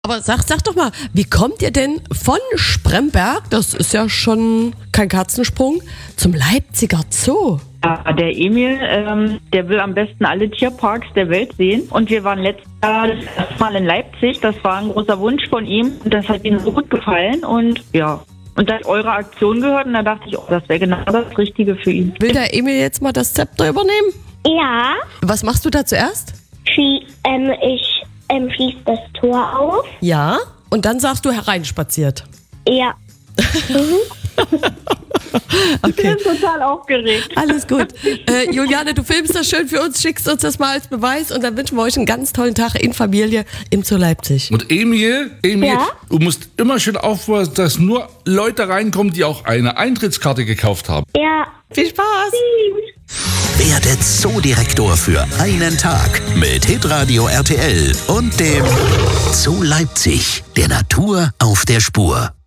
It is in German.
Aber sag doch mal, wie kommt ihr denn von Spremberg, das ist ja schon kein Katzensprung, zum Leipziger Zoo? Ja, der Emil, der will am besten alle Tierparks der Welt sehen. Und wir waren letztes Jahr das erste Mal in Leipzig. Das war ein großer Wunsch von ihm. Und das hat ihm so gut gefallen. Und ja, und da hat eure Aktion gehört. Und da dachte ich, das wäre genau das Richtige für ihn. Will der Emil jetzt mal das Zepter übernehmen? Ja, Was machst du da zuerst? ich schließe das Tor auf. Ja. Und dann sagst du hereinspaziert. Ja. Ich bin total aufgeregt. Alles gut. Juliane, du filmst das schön für uns, schickst uns das mal als Beweis und dann wünschen wir euch einen ganz tollen Tag in Familie im Zoo Leipzig. Und Emil, Ja? du musst immer schön aufpassen, dass nur Leute reinkommen, die auch eine Eintrittskarte gekauft haben. Ja. Viel Spaß! Werde Zoodirektor für einen Tag mit Hitradio RTL und dem Zoo Leipzig, der Natur auf der Spur.